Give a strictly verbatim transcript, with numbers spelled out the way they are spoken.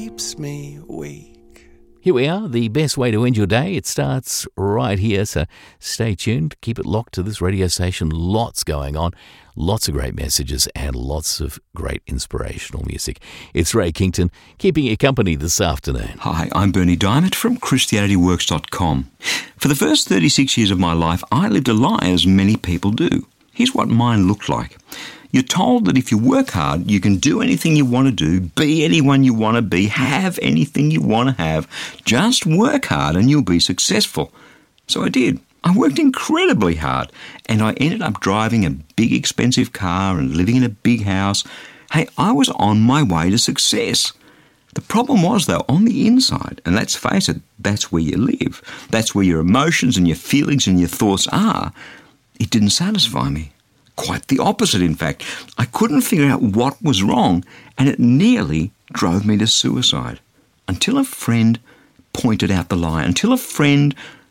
keeps me weak. Here we are, the best way to end your day. It starts right here, so stay tuned. Keep it locked to this radio station. Lots going on, lots of great messages and lots of great inspirational music. It's Ray Kington, keeping you company this afternoon. Hi, I'm Bernie Diamond from Christianity Works dot com. For the first thirty-six years of my life, I lived a lie as many people do. Here's what mine looked like. You're told that if you work hard, you can do anything you want to do, be anyone you want to be, have anything you want to have. Just work hard and you'll be successful. So I did. I worked incredibly hard and I ended up driving a big expensive car and living in a big house. Hey, I was on my way to success. The problem was, though, on the inside, and let's face it, that's where you live. That's where your emotions and your feelings and your thoughts are. It didn't satisfy me. Quite the opposite, in fact. I couldn't figure out what was wrong, and it nearly drove me to suicide. Until a friend pointed out the lie, until a friend